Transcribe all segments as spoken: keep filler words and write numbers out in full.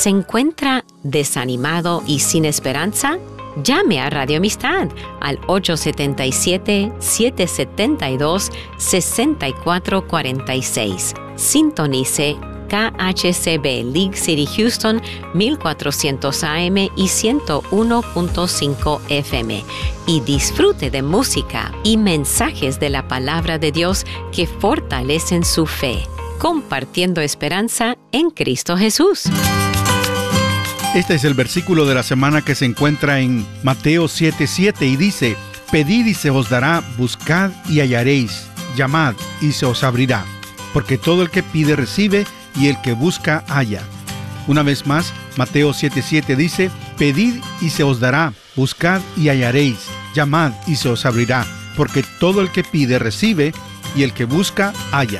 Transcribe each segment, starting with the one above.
¿Se encuentra desanimado y sin esperanza? Llame a Radio Amistad al ocho siete siete, siete siete dos, seis cuatro cuatro seis. Sintonice K H C B League City Houston mil cuatrocientos A M y ciento uno punto cinco F M y disfrute de música y mensajes de la palabra de Dios que fortalecen su fe, compartiendo esperanza en Cristo Jesús. Este es el versículo de la semana que se encuentra en Mateo siete siete y dice: Pedid y se os dará, buscad y hallaréis, llamad y se os abrirá, porque todo el que pide recibe y el que busca halla. Una vez más, Mateo siete siete dice: Pedid y se os dará, buscad y hallaréis, llamad y se os abrirá, porque todo el que pide recibe y el que busca halla.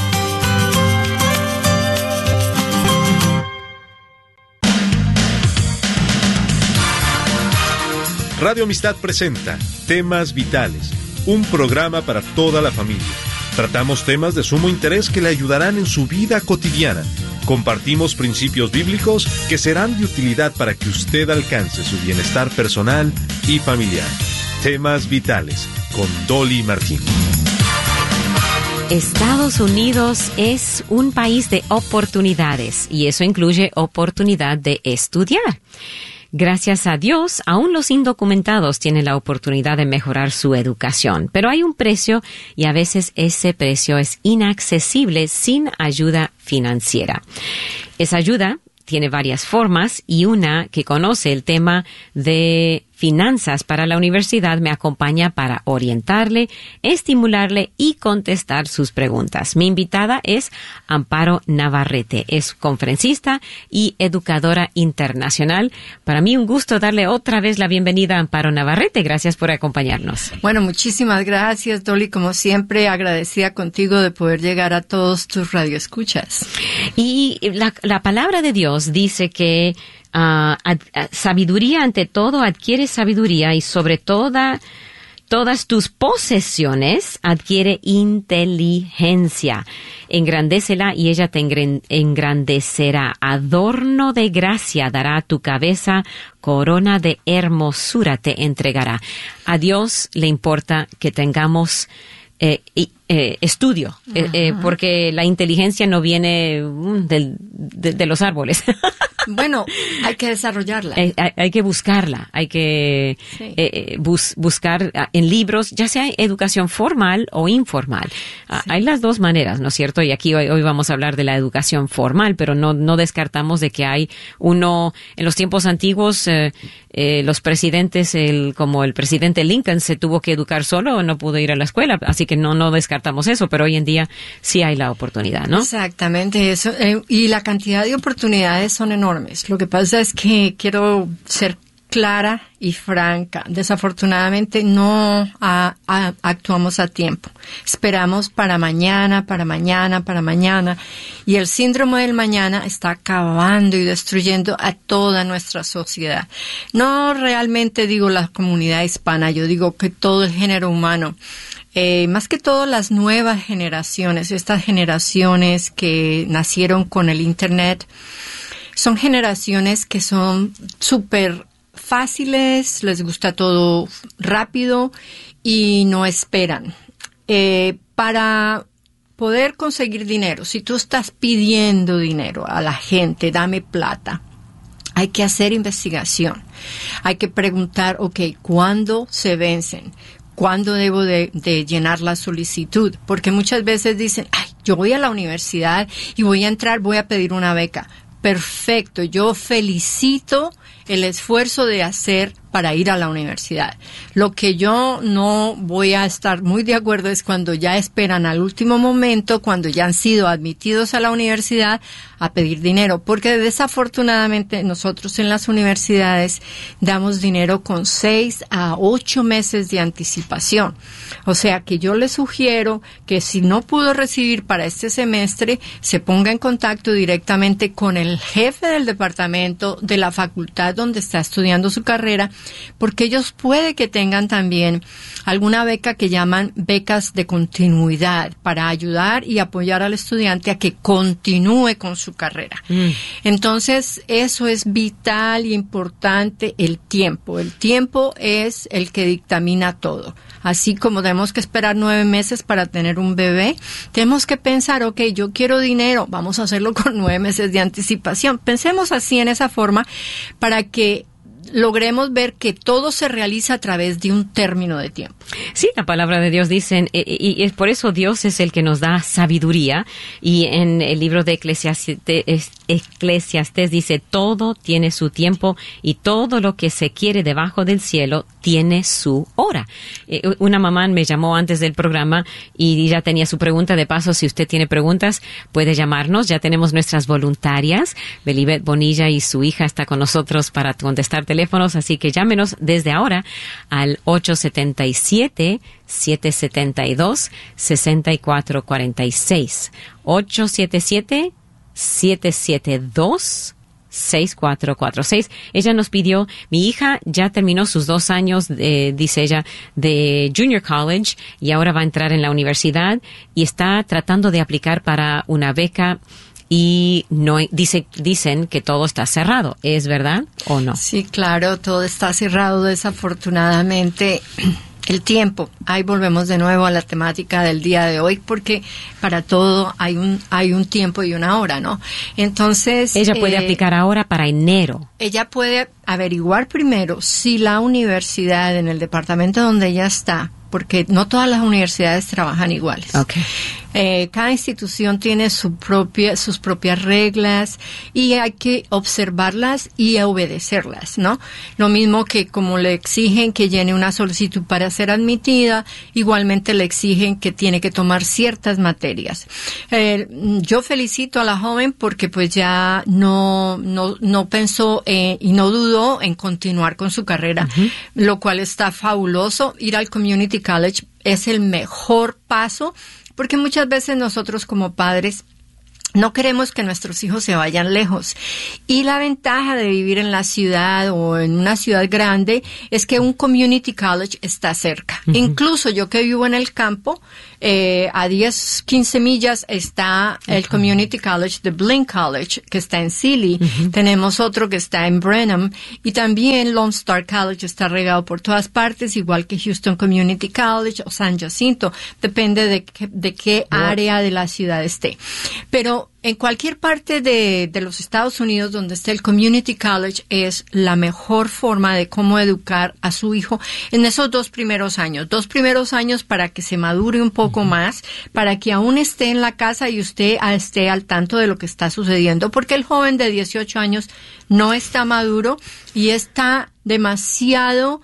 Radio Amistad presenta Temas Vitales, un programa para toda la familia. Tratamos temas de sumo interés que le ayudarán en su vida cotidiana. Compartimos principios bíblicos que serán de utilidad para que usted alcance su bienestar personal y familiar. Temas Vitales, con Dolly Martín. Estados Unidos es un país de oportunidades y eso incluye oportunidad de estudiar. Gracias a Dios, aún los indocumentados tienen la oportunidad de mejorar su educación, pero hay un precio y a veces ese precio es inaccesible sin ayuda financiera. Esa ayuda tiene varias formas y una que conoce el tema de finanzas para la universidad me acompaña para orientarle, estimularle y contestar sus preguntas. Mi invitada es Amparo Navarrete, es conferencista y educadora internacional. Para mí un gusto darle otra vez la bienvenida a Amparo Navarrete. Gracias por acompañarnos. Bueno, muchísimas gracias, Dolly. Como siempre, agradecida contigo de poder llegar a todos tus radioescuchas. Y la, la palabra de Dios dice que Uh, ad, ad, sabiduría ante todo, adquiere sabiduría y sobre toda, todas tus posesiones adquiere inteligencia. Engrandécela y ella te engrandecerá. Adorno de gracia dará a tu cabeza, corona de hermosura te entregará. A Dios le importa que tengamos Eh, eh, estudio, eh, eh, porque la inteligencia no viene um, del, de, de los árboles. Bueno, hay que desarrollarla. Hay, hay, hay que buscarla, hay que sí. eh, bus, buscar en libros, ya sea educación formal o informal. Sí. Hay las dos maneras, ¿no es cierto? Y aquí hoy, hoy vamos a hablar de la educación formal, pero no, no descartamos de que hay uno, en los tiempos antiguos, eh, eh, los presidentes, el, como el presidente Lincoln se tuvo que educar solo, no pudo ir a la escuela, así que no, no descartamos eso, pero hoy en día sí hay la oportunidad, ¿no? Exactamente, eso, eh, y la cantidad de oportunidades son enormes. Lo que pasa es que quiero ser clara y franca. Desafortunadamente no a, a, actuamos a tiempo. Esperamos para mañana, para mañana, para mañana. Y el síndrome del mañana está acabando y destruyendo a toda nuestra sociedad. No realmente digo la comunidad hispana, yo digo que todo el género humano. Eh, más que todo las nuevas generaciones, estas generaciones que nacieron con el Internet, son generaciones que son súper fáciles, les gusta todo rápido y no esperan. Eh, para poder conseguir dinero, si tú estás pidiendo dinero a la gente, dame plata, hay que hacer investigación. Hay que preguntar, ok, ¿cuándo se vencen? ¿Cuándo debo de, de llenar la solicitud? Porque muchas veces dicen, ay, yo voy a la universidad y voy a entrar, voy a pedir una beca. Perfecto, yo felicito el esfuerzo de hacer para ir a la universidad. Lo que yo no voy a estar muy de acuerdo es cuando ya esperan al último momento, cuando ya han sido admitidos a la universidad, a pedir dinero, porque desafortunadamente nosotros en las universidades damos dinero con seis a ocho meses de anticipación. O sea que yo les sugiero que si no pudo recibir para este semestre, se ponga en contacto directamente con el jefe del departamento de la facultad donde está estudiando su carrera porque ellos puede que tengan también alguna beca que llaman becas de continuidad para ayudar y apoyar al estudiante a que continúe con su carrera. Mm. Entonces, eso es vital y importante, el tiempo. El tiempo es el que dictamina todo. Así como tenemos que esperar nueve meses para tener un bebé, tenemos que pensar, ok, yo quiero dinero, vamos a hacerlo con nueve meses de anticipación. Pensemos así en esa forma para que logremos ver que todo se realiza a través de un término de tiempo. Sí, la palabra de Dios dice, y es por eso Dios es el que nos da sabiduría, y en el libro de Eclesiastés, Eclesiastés dice, todo tiene su tiempo y todo lo que se quiere debajo del cielo tiene su hora. Una mamá me llamó antes del programa y ya tenía su pregunta. De paso, si usted tiene preguntas, puede llamarnos. Ya tenemos nuestras voluntarias. Belibet Bonilla y su hija está con nosotros para contestar teléfonos, así que llámenos desde ahora al ocho siete siete, siete siete dos, seis cuatro cuatro seis. ocho siete siete, siete siete dos, seis cuatro cuatro seis. Ella nos pidió, mi hija ya terminó sus dos años, eh, dice ella, de Junior College y ahora va a entrar en la universidad y está tratando de aplicar para una beca. Y no dice, dicen que todo está cerrado. ¿Es verdad o no? Sí, claro, todo está cerrado desafortunadamente. El tiempo, ahí volvemos de nuevo a la temática del día de hoy, porque para todo hay un hay un tiempo y una hora, ¿no? Entonces... Ella puede eh, aplicar ahora para enero. Ella puede averiguar primero si la universidad en el departamento donde ella está, porque no todas las universidades trabajan iguales. Okay. Eh, cada institución tiene su propia, sus propias reglas y hay que observarlas y obedecerlas, ¿no? Lo mismo que como le exigen que llene una solicitud para ser admitida, igualmente le exigen que tiene que tomar ciertas materias. Eh, yo felicito a la joven porque pues ya no, no, no pensó eh, y no dudó en continuar con su carrera, uh-huh. Lo cual está fabuloso. Ir al Community College es el mejor paso, porque muchas veces nosotros como padres no queremos que nuestros hijos se vayan lejos. Y la ventaja de vivir en la ciudad o en una ciudad grande es que un community college está cerca. Uh-huh. Incluso yo que vivo en el campo, eh, a diez, quince millas está el uh-huh. community college de Blinn College, que está en Sealy. Uh-huh. Tenemos otro que está en Brenham. Y también Lone Star College está regado por todas partes, igual que Houston Community College o San Jacinto. Depende de, que, de qué wow. área de la ciudad esté. Pero en cualquier parte de, de los Estados Unidos donde esté el Community College es la mejor forma de cómo educar a su hijo en esos dos primeros años. Dos primeros años para que se madure un poco uh-huh. más, para que aún esté en la casa y usted esté al tanto de lo que está sucediendo, porque el joven de dieciocho años no está maduro y está demasiado...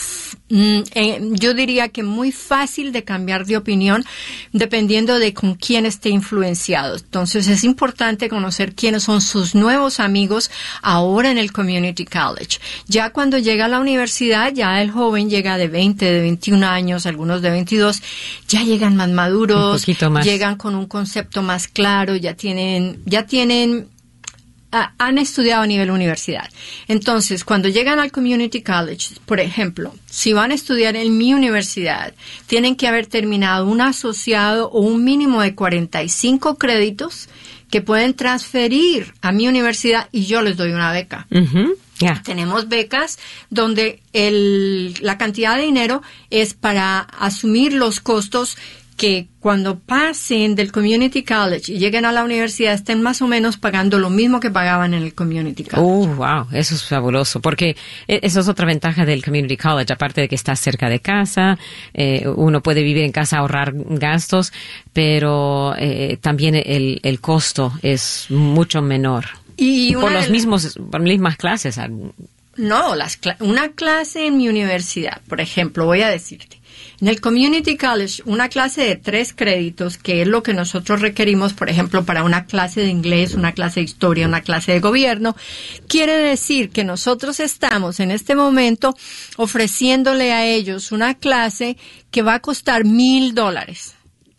yo diría que muy fácil de cambiar de opinión dependiendo de con quién esté influenciado. Entonces es importante conocer quiénes son sus nuevos amigos ahora en el Community College. Ya cuando llega a la universidad, ya el joven llega de veinte, de veintiún años, algunos de veintidós, ya llegan más maduros, un poquito más. Llegan con un concepto más claro, ya tienen, ya tienen han estudiado a nivel universidad. Entonces, cuando llegan al Community College, por ejemplo, si van a estudiar en mi universidad, tienen que haber terminado un asociado o un mínimo de cuarenta y cinco créditos que pueden transferir a mi universidad y yo les doy una beca. Uh-huh. Yeah. Tenemos becas donde el, la cantidad de dinero es para asumir los costos que cuando pasen del Community College y lleguen a la universidad estén más o menos pagando lo mismo que pagaban en el Community College. Oh, wow, eso es fabuloso, porque eso es otra ventaja del Community College, aparte de que está cerca de casa, eh, uno puede vivir en casa, ahorrar gastos, pero eh, también el, el costo es mucho menor. Y por los mismos, por las mismas clases. No, las cl- una clase en mi universidad, por ejemplo, voy a decirte. En el Community College, una clase de tres créditos, que es lo que nosotros requerimos, por ejemplo, para una clase de inglés, una clase de historia, una clase de gobierno, quiere decir que nosotros estamos en este momento ofreciéndole a ellos una clase que va a costar mil dólares.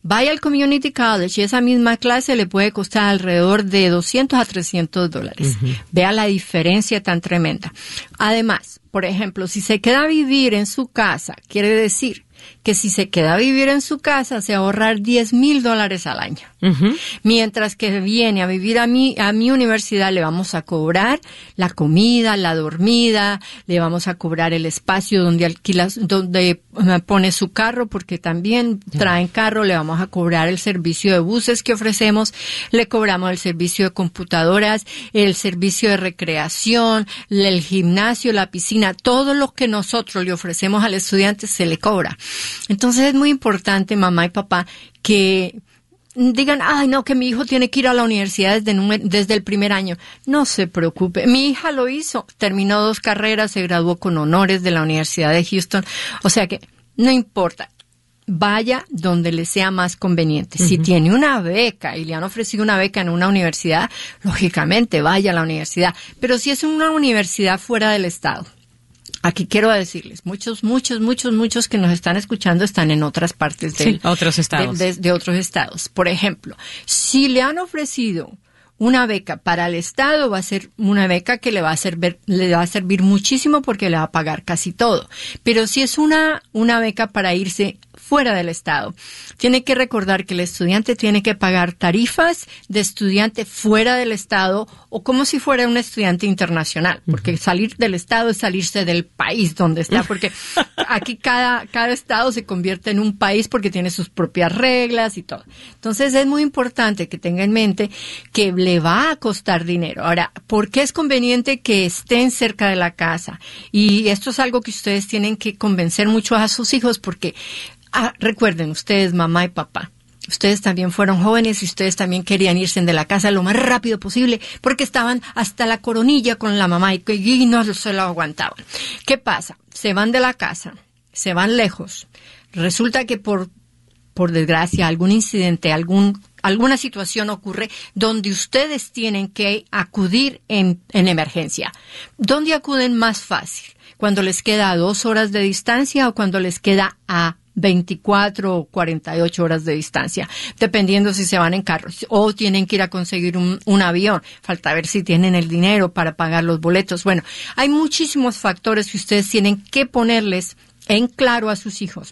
vaya al Community College y esa misma clase le puede costar alrededor de doscientos a trescientos dólares. Uh-huh. Vea la diferencia tan tremenda. Además, por ejemplo, si se queda a vivir en su casa, quiere decir que si se queda a vivir en su casa, se va a ahorrar diez mil dólares al año. Uh-huh. Mientras que viene a vivir a mi, a mi universidad, le vamos a cobrar la comida, la dormida, le vamos a cobrar el espacio donde alquila, donde pone su carro, porque también traen carro, le vamos a cobrar el servicio de buses que ofrecemos, le cobramos el servicio de computadoras, el servicio de recreación, el gimnasio, la piscina, todo lo que nosotros le ofrecemos al estudiante se le cobra. Entonces es muy importante, mamá y papá, que digan, ay, no, que mi hijo tiene que ir a la universidad desde, desde el primer año. No se preocupe. Mi hija lo hizo. Terminó dos carreras, se graduó con honores de la Universidad de Houston. O sea que no importa. Vaya donde le sea más conveniente. Uh-huh. Si tiene una beca y le han ofrecido una beca en una universidad, lógicamente vaya a la universidad. Pero si es una universidad fuera del estado, aquí quiero decirles, muchos, muchos, muchos, muchos que nos están escuchando están en otras partes del, sí, otros estados. De, de, de otros estados. Por ejemplo, si le han ofrecido una beca para el estado, va a ser una beca que le va a servir, le va a servir muchísimo porque le va a pagar casi todo. Pero si es una, una beca para irse fuera del estado, tiene que recordar que el estudiante tiene que pagar tarifas de estudiante fuera del estado o como si fuera un estudiante internacional, porque uh-huh. salir del estado es salirse del país donde está, porque aquí cada, cada estado se convierte en un país porque tiene sus propias reglas y todo. Entonces es muy importante que tenga en mente que le va a costar dinero. Ahora, ¿por qué es conveniente que estén cerca de la casa? Y esto es algo que ustedes tienen que convencer mucho a sus hijos porque Ah, recuerden, ustedes, mamá y papá, ustedes también fueron jóvenes y ustedes también querían irse de la casa lo más rápido posible porque estaban hasta la coronilla con la mamá y, y no se lo aguantaban. ¿Qué pasa? Se van de la casa, se van lejos. Resulta que por, por desgracia, algún incidente, algún, alguna situación ocurre donde ustedes tienen que acudir en, en emergencia. ¿Dónde acuden más fácil? ¿Cuando les queda a dos horas de distancia o cuando les queda a veinticuatro o cuarenta y ocho horas de distancia, dependiendo si se van en carro o tienen que ir a conseguir un, un avión? Falta ver si tienen el dinero para pagar los boletos. Bueno, hay muchísimos factores que ustedes tienen que ponerles en claro a sus hijos.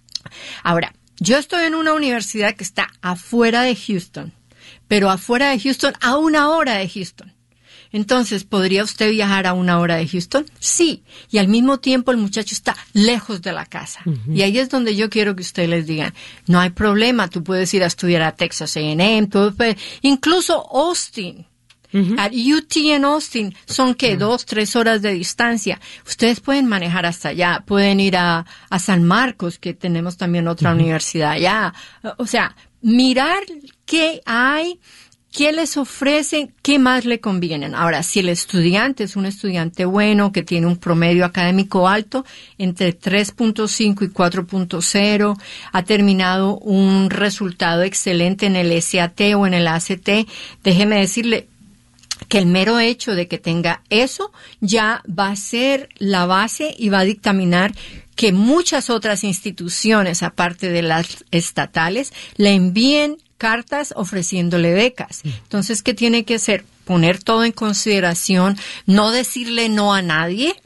Ahora, yo estoy en una universidad que está afuera de Houston, pero afuera de Houston, a una hora de Houston. Entonces, ¿podría usted viajar a una hora de Houston? Sí. Y al mismo tiempo el muchacho está lejos de la casa. Uh-huh. Y ahí es donde yo quiero que ustedes les digan, no hay problema, tú puedes ir a estudiar a Texas A and M, tú puedes, incluso Austin. Uh-huh. At U T en Austin son que uh-huh. dos, tres horas de distancia. Ustedes pueden manejar hasta allá, pueden ir a, a San Marcos, que tenemos también otra uh-huh. universidad allá. O sea, mirar qué hay, ¿qué les ofrecen? ¿Qué más le convienen? Ahora, si el estudiante es un estudiante bueno, que tiene un promedio académico alto, entre tres punto cinco y cuatro punto cero, ha terminado un resultado excelente en el S A T o en el A C T, déjeme decirle que el mero hecho de que tenga eso ya va a ser la base y va a dictaminar que muchas otras instituciones, aparte de las estatales, le envíen cartas ofreciéndole becas. Entonces, ¿qué tiene que hacer? Poner todo en consideración, no decirle no a nadie,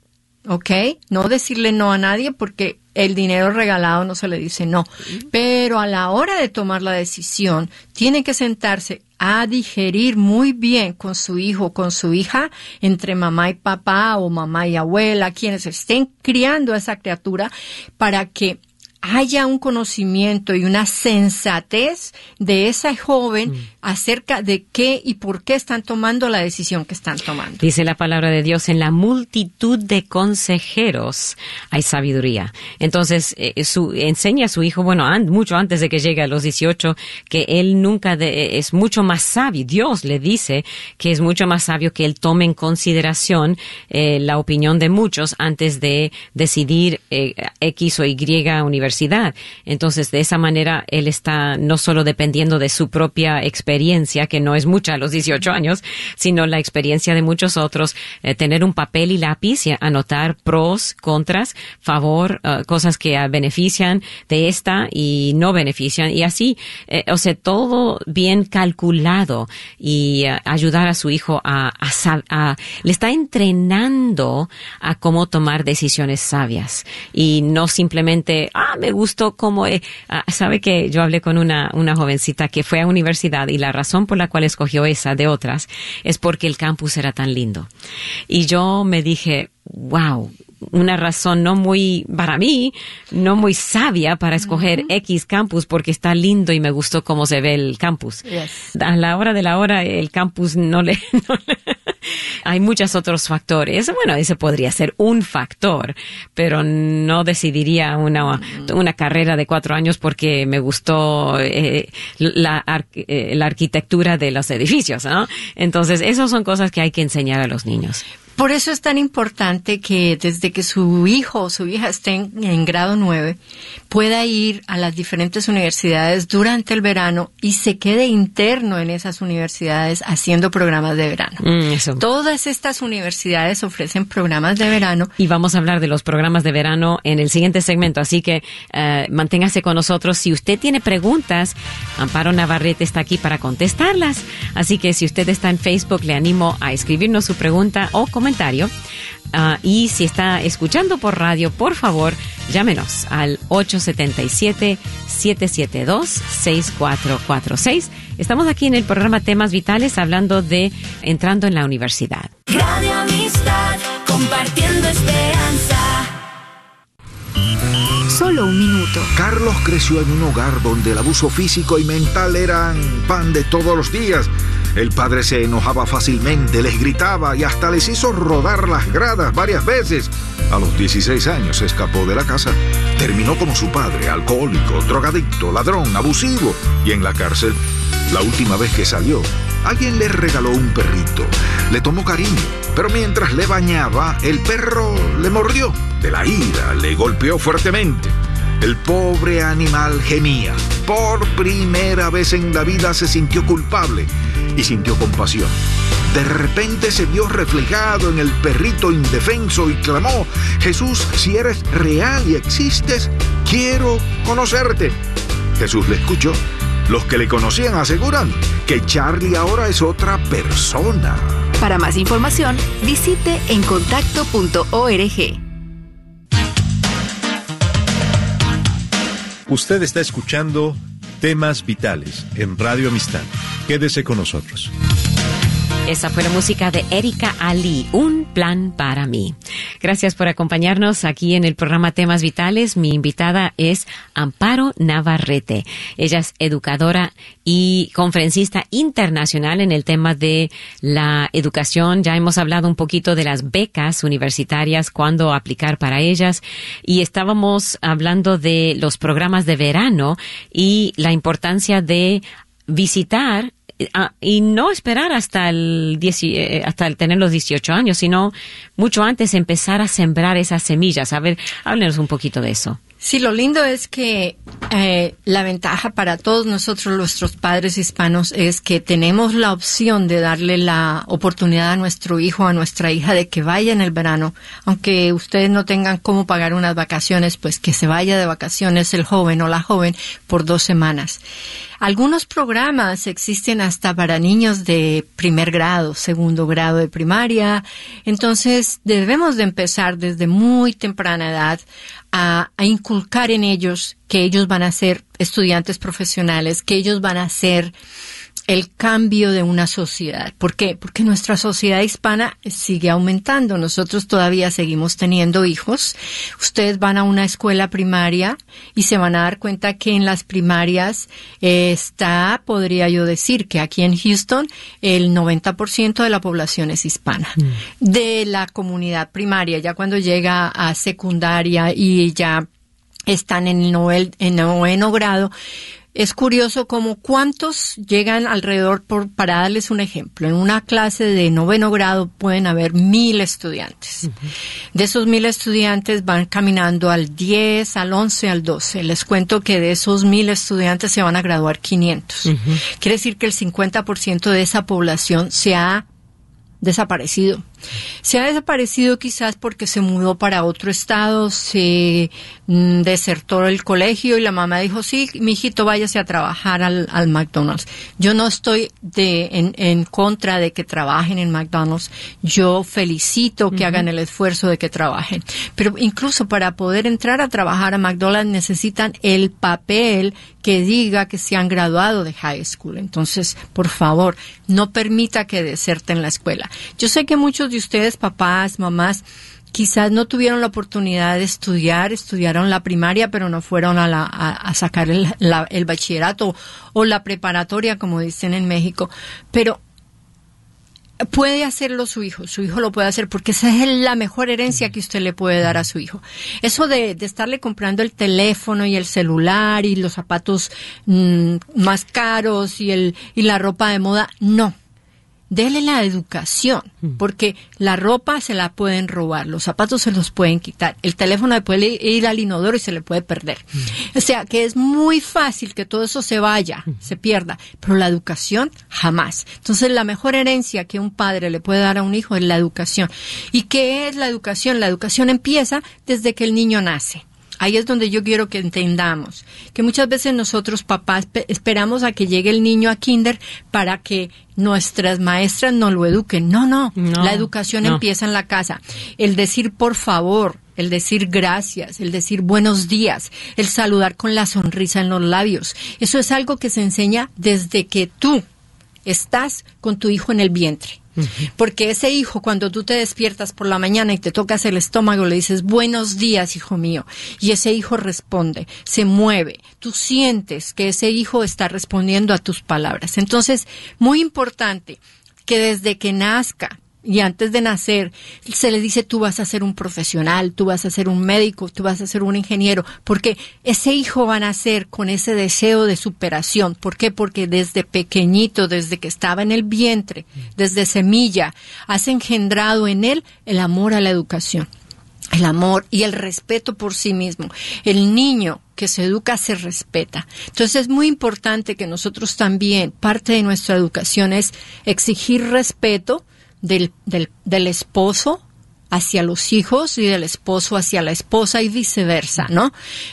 ¿ok? No decirle no a nadie porque el dinero regalado no se le dice no. Pero a la hora de tomar la decisión, tiene que sentarse a digerir muy bien con su hijo, con su hija, entre mamá y papá o mamá y abuela, quienes estén criando a esa criatura, para que haya un conocimiento y una sensatez de esa joven mm. acerca de qué y por qué están tomando la decisión que están tomando. Dice la palabra de Dios, en la multitud de consejeros hay sabiduría. Entonces, eh, su, enseña a su hijo, bueno, an, mucho antes de que llegue a los dieciocho, que él nunca de, es mucho más sabio. Dios le dice que es mucho más sabio que él tome en consideración eh, la opinión de muchos antes de decidir eh, X o Y universidad universidad. Entonces, de esa manera, él está no solo dependiendo de su propia experiencia, que no es mucha a los dieciocho años, sino la experiencia de muchos otros, eh, tener un papel y lápiz y anotar pros, contras, favor, uh, cosas que uh, benefician de esta y no benefician, y así, eh, o sea, todo bien calculado, y uh, ayudar a su hijo a, a, a, le está entrenando a cómo tomar decisiones sabias, y no simplemente, ah, me gustó cómo, eh, uh, sabe que yo hablé con una, una jovencita que fue a universidad, y la razón por la cual escogió esa de otras es porque el campus era tan lindo. Y yo me dije, wow, una razón no muy, para mí, no muy sabia para escoger uh-huh. X campus, porque está lindo y me gustó cómo se ve el campus. Yes. A la hora de la hora, el campus no le, no le hay muchos otros factores. Bueno, ese podría ser un factor, pero no decidiría una, una carrera de cuatro años porque me gustó eh, la, ar, eh, la arquitectura de los edificios, ¿no? Entonces, esas son cosas que hay que enseñar a los niños. Por eso es tan importante que desde que su hijo o su hija esté en, en grado nueve, pueda ir a las diferentes universidades durante el verano y se quede interno en esas universidades haciendo programas de verano. Mm, eso. Todas estas universidades ofrecen programas de verano. Y vamos a hablar de los programas de verano en el siguiente segmento, así que uh, manténgase con nosotros. Si usted tiene preguntas, Amparo Navarrete está aquí para contestarlas. Así que si usted está en Facebook, le animo a escribirnos su pregunta o comentario. Uh, y si está escuchando por radio, por favor, llámenos al ocho siete siete, siete siete dos, seis cuatro cuatro seis. Estamos aquí en el programa Temas Vitales hablando de entrando en la universidad. Radio Amistad, compartiendo esperanza. Solo un minuto. Carlos creció en un hogar donde el abuso físico y mental eran pan de todos los días. El padre se enojaba fácilmente, les gritaba y hasta les hizo rodar las gradas varias veces. A los dieciséis años se escapó de la casa. Terminó como su padre, alcohólico, drogadicto, ladrón, abusivo y en la cárcel. La última vez que salió, alguien le regaló un perrito. Le tomó cariño, pero mientras le bañaba, el perro le mordió. De la ira, le golpeó fuertemente. El pobre animal gemía. Por primera vez en la vida se sintió culpable y sintió compasión. De repente se vio reflejado en el perrito indefenso y clamó: Jesús, si eres real y existes, quiero conocerte. Jesús le escuchó. Los que le conocían aseguran que Charlie ahora es otra persona. Para más información, visite encontacto punto org. Usted está escuchando Temas Vitales en Radio Amistad. Quédese con nosotros. Esa fue la música de Erika Ali, Un plan para mí. Gracias por acompañarnos aquí en el programa Temas Vitales. Mi invitada es Amparo Navarrete. Ella es educadora y conferencista internacional en el tema de la educación. Ya hemos hablado un poquito de las becas universitarias, cuándo aplicar para ellas. Y estábamos hablando de los programas de verano y la importancia de visitar Ah, y no esperar hasta el, diez, eh, hasta el tener los dieciocho años, sino mucho antes empezar a sembrar esas semillas. A ver, háblenos un poquito de eso. Sí, lo lindo es que eh, la ventaja para todos nosotros, nuestros padres hispanos, es que tenemos la opción de darle la oportunidad a nuestro hijo, a nuestra hija, de que vaya en el verano. Aunque ustedes no tengan cómo pagar unas vacaciones, pues que se vaya de vacaciones el joven o la joven por dos semanas. Algunos programas existen hasta para niños de primer grado, segundo grado de primaria. Entonces, debemos de empezar desde muy temprana edad a, a inculcar en ellos que ellos van a ser estudiantes profesionales, que ellos van a ser el cambio de una sociedad. ¿Por qué? Porque nuestra sociedad hispana sigue aumentando. Nosotros todavía seguimos teniendo hijos. Ustedes van a una escuela primaria y se van a dar cuenta que en las primarias eh, está, podría yo decir, que aquí en Houston el noventa por ciento de la población es hispana. Mm. De la comunidad primaria, ya cuando llega a secundaria y ya están en el novel, en noveno grado, es curioso como cuántos llegan alrededor, por, para darles un ejemplo, en una clase de noveno grado pueden haber mil estudiantes. Uh-huh. De esos mil estudiantes van caminando al diez, al once, al doce. Les cuento que de esos mil estudiantes se van a graduar quinientos. Uh-huh. Quiere decir que el cincuenta por ciento de esa población se ha desaparecido. Se ha desaparecido quizás porque se mudó para otro estado, se mm, desertó el colegio y la mamá dijo, sí, mi hijito, váyase a trabajar al, al McDonald's. Yo no estoy de, en, en contra de que trabajen en McDonald's. Yo felicito que uh-huh. hagan el esfuerzo de que trabajen. Pero incluso para poder entrar a trabajar a McDonald's necesitan el papel que diga que se han graduado de high school. Entonces, por favor, no permita que deserten la escuela. Yo sé que muchos de ustedes, papás, mamás, quizás no tuvieron la oportunidad de estudiar, estudiaron la primaria, pero no fueron a, la, a, a sacar el, la, el bachillerato o la preparatoria, como dicen en México. Pero puede hacerlo su hijo, su hijo lo puede hacer porque esa es la mejor herencia que usted le puede dar a su hijo. Eso de, de estarle comprando el teléfono y el celular y los zapatos mmm, más caros y, el, y la ropa de moda, no. Dele la educación, porque la ropa se la pueden robar, los zapatos se los pueden quitar, el teléfono le puede ir al inodoro y se le puede perder. O sea, que es muy fácil que todo eso se vaya, se pierda, pero la educación jamás. Entonces, la mejor herencia que un padre le puede dar a un hijo es la educación. ¿Y qué es la educación? La educación empieza desde que el niño nace. Ahí es donde yo quiero que entendamos que muchas veces nosotros papás pe- esperamos a que llegue el niño a kinder para que nuestras maestras nos lo eduquen. No, no, no la educación no. empieza en la casa. El decir por favor, el decir gracias, el decir buenos días, el saludar con la sonrisa en los labios. Eso es algo que se enseña desde que tú estás con tu hijo en el vientre. Porque ese hijo, cuando tú te despiertas por la mañana y te tocas el estómago, le dices, buenos días, hijo mío. Y ese hijo responde, se mueve. Tú sientes que ese hijo está respondiendo a tus palabras. Entonces, muy importante que desde que nazca y antes de nacer, se le dice, tú vas a ser un profesional, tú vas a ser un médico, tú vas a ser un ingeniero, porque ese hijo va a nacer con ese deseo de superación. ¿Por qué? Porque desde pequeñito, desde que estaba en el vientre, desde semilla, has engendrado en él el amor a la educación. El amor y el respeto por sí mismo. El niño que se educa se respeta. Entonces es muy importante que nosotros también, parte de nuestra educación es exigir respeto Del, del, del esposo hacia los hijos y del esposo hacia la esposa y viceversa, ¿no?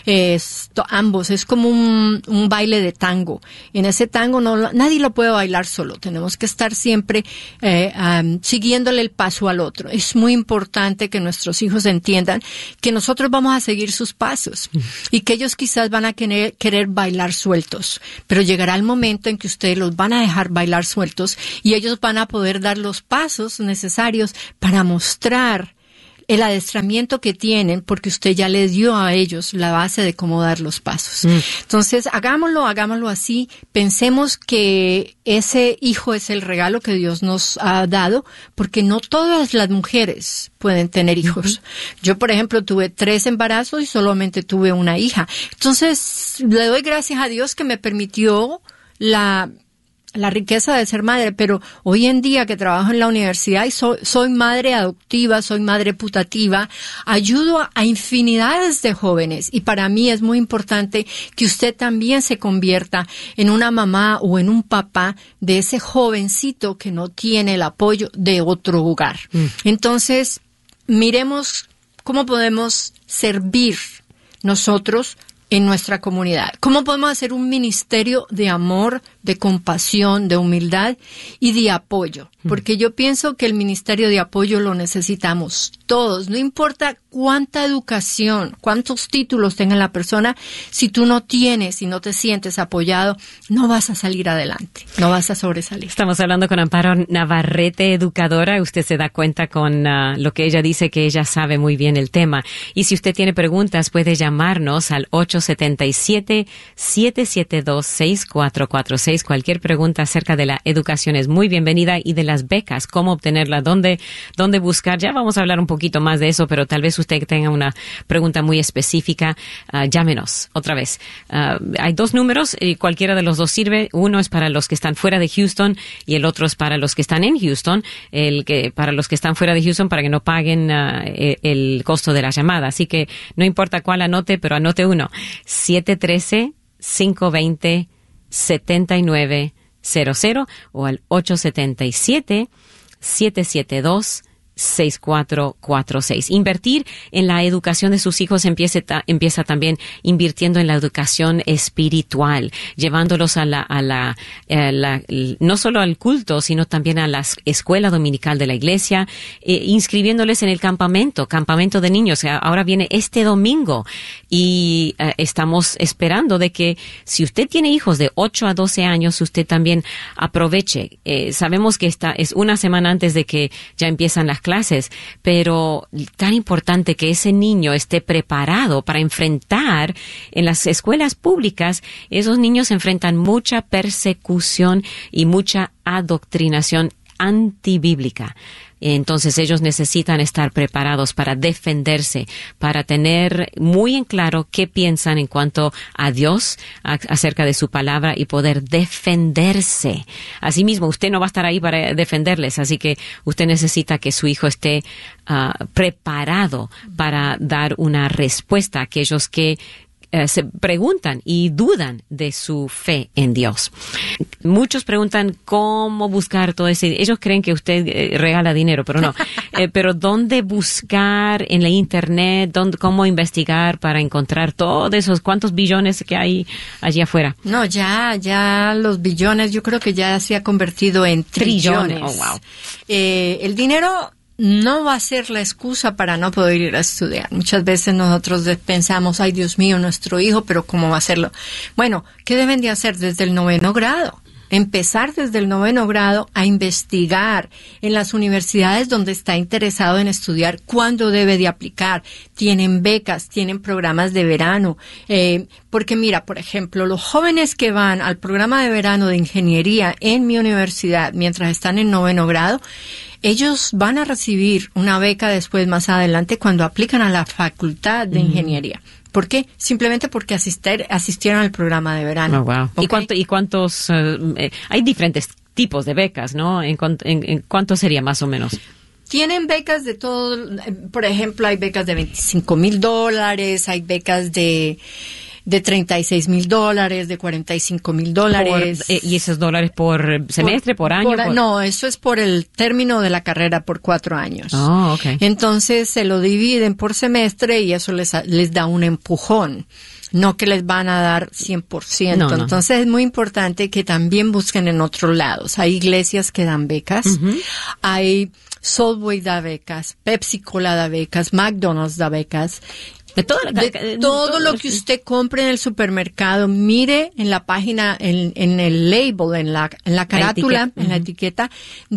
Esto, ambos, es como un, un baile de tango. En ese tango no, nadie lo puede bailar solo, tenemos que estar siempre eh, um, siguiéndole el paso al otro. Es muy importante que nuestros hijos entiendan que nosotros vamos a seguir sus pasos y que ellos quizás van a querer, querer bailar sueltos, pero llegará el momento en que ustedes los van a dejar bailar sueltos y ellos van a poder dar los pasos necesarios para mostrar el adestramiento que tienen, porque usted ya les dio a ellos la base de cómo dar los pasos. Mm. Entonces, hagámoslo, hagámoslo así. Pensemos que ese hijo es el regalo que Dios nos ha dado, porque no todas las mujeres pueden tener hijos. Uh-huh. Yo, por ejemplo, tuve tres embarazos y solamente tuve una hija. Entonces, le doy gracias a Dios que me permitió la... la riqueza de ser madre, pero hoy en día que trabajo en la universidad y soy, soy madre adoptiva, soy madre putativa, ayudo a, a infinidades de jóvenes y para mí es muy importante que usted también se convierta en una mamá o en un papá de ese jovencito que no tiene el apoyo de otro hogar. Mm. Entonces, miremos cómo podemos servir nosotros en nuestra comunidad. ¿Cómo podemos hacer un ministerio de amor, de compasión, de humildad y de apoyo? Porque yo pienso que el ministerio de apoyo lo necesitamos todos. No importa cuánta educación, cuántos títulos tenga la persona, si tú no tienes, si no te sientes apoyado, no vas a salir adelante, no vas a sobresalir. Estamos hablando con Amparo Navarrete, educadora. Usted se da cuenta con uh, lo que ella dice, que ella sabe muy bien el tema. Y si usted tiene preguntas, puede llamarnos al ocho siete siete, siete siete dos, seis cuatro cuatro seis. seis. Cualquier pregunta acerca de la educación es muy bienvenida, y de las becas, cómo obtenerla, dónde, dónde buscar. Ya vamos a hablar un poquito más de eso, pero tal vez usted tenga una pregunta muy específica. Uh, llámenos otra vez. Uh, hay dos números y cualquiera de los dos sirve. Uno es para los que están fuera de Houston y el otro es para los que están en Houston. El que para los que están fuera de Houston, para que no paguen uh, el, el costo de la llamada. Así que no importa cuál anote, pero anote uno. siete uno tres, cinco dos cero, siete nueve cero cero o al ocho siete siete, siete siete dos, seis cuatro cuatro seis. Invertir en la educación de sus hijos empieza, ta, empieza también invirtiendo en la educación espiritual, llevándolos a la, a la, a la, no solo al culto, sino también a la escuela dominical de la iglesia, eh, inscribiéndoles en el campamento, campamento de niños. Ahora viene este domingo y eh, estamos esperando de que si usted tiene hijos de ocho a doce años, usted también aproveche. Eh, sabemos que esta es una semana antes de que ya empiezan las clases, pero tan importante que ese niño esté preparado para enfrentar en las escuelas públicas. Esos niños enfrentan mucha persecución y mucha adoctrinación antibíblica. Entonces ellos necesitan estar preparados para defenderse, para tener muy en claro qué piensan en cuanto a Dios, a, acerca de su palabra, y poder defenderse. Asimismo, usted no va a estar ahí para defenderles, así que usted necesita que su hijo esté uh, preparado para dar una respuesta a aquellos que Uh, se preguntan y dudan de su fe en Dios. Muchos preguntan cómo buscar todo ese. Ellos creen que usted eh, regala dinero, pero no. eh, pero dónde buscar en la internet, dónde, cómo investigar para encontrar todos esos cuántos billones que hay allí afuera. No, ya, ya los billones, yo creo que ya se ha convertido en trillones. trillones. Oh, wow. Eh, el dinero no va a ser la excusa para no poder ir a estudiar. Muchas veces nosotros pensamos, ay Dios mío, nuestro hijo, pero ¿cómo va a hacerlo? Bueno, ¿qué deben de hacer desde el noveno grado? Empezar desde el noveno grado a investigar en las universidades donde está interesado en estudiar, cuándo debe de aplicar. Tienen becas, tienen programas de verano. Eh, porque mira, por ejemplo, los jóvenes que van al programa de verano de ingeniería en mi universidad mientras están en noveno grado, ellos van a recibir una beca después, más adelante, cuando aplican a la facultad de mm. ingeniería. ¿Por qué? Simplemente porque asistir, asistieron al programa de verano. Oh, wow. Okay. ¿Y, cuánto, y cuántos? Uh, eh, hay diferentes tipos de becas, ¿no? ¿En, en, en cuánto sería más o menos? Tienen becas de todo. Por ejemplo, hay becas de veinticinco mil dólares, hay becas de de treinta y seis mil dólares, de cuarenta y cinco mil dólares. Eh, ¿Y esos dólares por semestre, por, por año? Por, por... No, eso es por el término de la carrera, por cuatro años. Oh, okay. Entonces se lo dividen por semestre y eso les, les da un empujón. No que les van a dar cien por ciento. No, no. Entonces es muy importante que también busquen en otros lados. Hay iglesias que dan becas, uh-huh. hay Subway da becas, Pepsi Cola da becas, McDonald's da becas. De todo, de de todo, todo lo que usted compre en el supermercado, mire en la página, en, en el label, en la, en la carátula, la en uh-huh. la etiqueta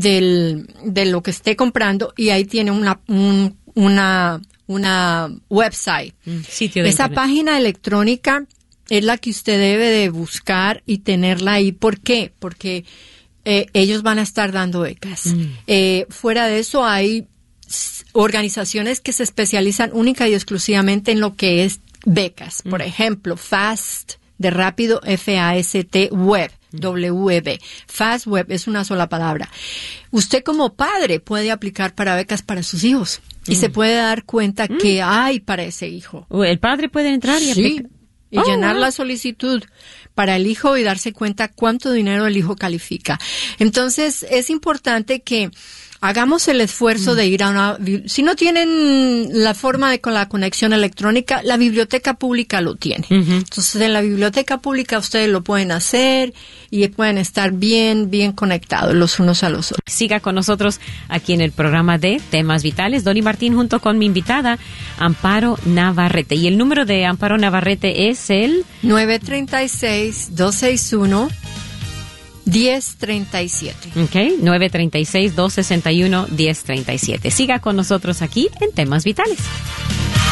del, de lo que esté comprando, y ahí tiene una, un, una, una website. Mm, sitio de Esa internet. Página electrónica es la que usted debe de buscar y tenerla ahí. ¿Por qué? Porque eh, ellos van a estar dando becas. Mm. Eh, fuera de eso hay organizaciones que se especializan única y exclusivamente en lo que es becas. Por mm. ejemplo, FAST, de rápido, F A S T, Web, mm. W B. FAST Web es una sola palabra. Usted como padre puede aplicar para becas para sus hijos mm. y se puede dar cuenta mm. que hay para ese hijo. ¿El padre puede entrar y aplicar? Sí, y oh, llenar wow. la solicitud para el hijo y darse cuenta cuánto dinero el hijo califica. Entonces, es importante que hagamos el esfuerzo mm. de ir a una. Si no tienen la forma de con la conexión electrónica, la biblioteca pública lo tiene. Uh-huh. Entonces, en la biblioteca pública ustedes lo pueden hacer y pueden estar bien, bien conectados los unos a los otros. Siga con nosotros aquí en el programa de Temas Vitales. Dolly Martín junto con mi invitada, Amparo Navarrete. Y el número de Amparo Navarrete es el nueve tres seis, dos seis uno, diez treinta y siete. Ok, nueve tres seis, dos seis uno, diez treinta y siete. Siga con nosotros aquí en Temas Vitales.